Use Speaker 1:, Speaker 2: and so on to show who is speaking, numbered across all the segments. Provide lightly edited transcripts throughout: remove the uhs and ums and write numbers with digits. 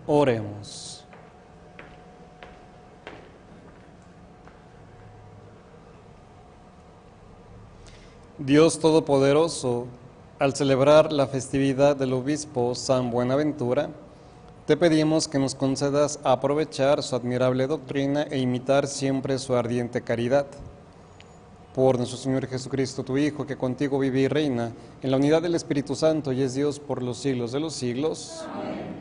Speaker 1: Oremos. Dios Todopoderoso, al celebrar la festividad del obispo San Buenaventura, te pedimos que nos concedas aprovechar su admirable doctrina e imitar siempre su ardiente caridad. Por nuestro Señor Jesucristo, tu Hijo, que contigo vive y reina en la unidad del Espíritu Santo y es Dios por los siglos de los siglos. Amén.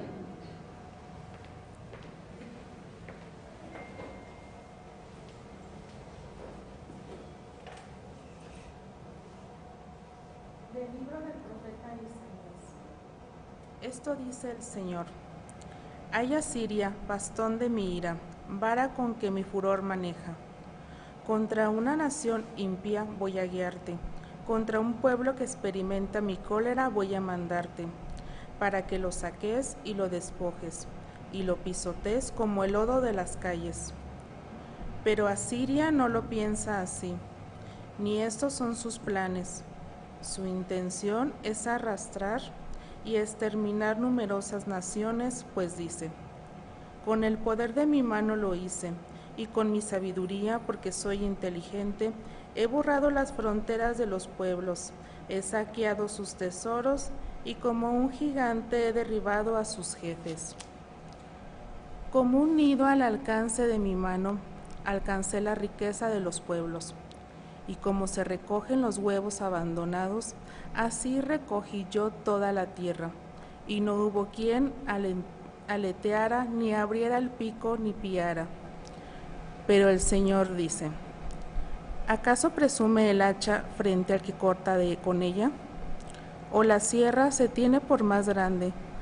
Speaker 2: Del libro del profeta Isaías. Esto dice el Señor: Ay, Asiria, bastón de mi ira, vara con que mi furor maneja. Contra una nación impía voy a guiarte, contra un pueblo que experimenta mi cólera voy a mandarte, para que lo saques y lo despojes, y lo pisotees como el lodo de las calles. Pero Asiria no lo piensa así, ni estos son sus planes. Su intención es arrastrar y exterminar numerosas naciones, pues dice: con el poder de mi mano lo hice, y con mi sabiduría, porque soy inteligente, he borrado las fronteras de los pueblos, he saqueado sus tesoros, y como un gigante he derribado a sus jefes. Como un nido al alcance de mi mano, alcancé la riqueza de los pueblos. Y como se recogen los huevos abandonados, así recogí yo toda la tierra, y no hubo quien aleteara, ni abriera el pico, ni piara. Pero el Señor dice: ¿acaso presume el hacha frente al que corta con ella? ¿O la sierra se tiene por más grande